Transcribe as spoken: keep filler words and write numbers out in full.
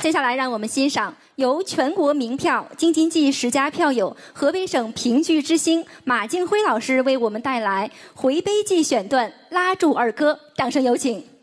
接下来，让我们欣赏由全国名票京津冀十佳票友、河北省评剧之星马敬辉老师为我们带来《回杯记》选段《拉住二哥》，掌声有请。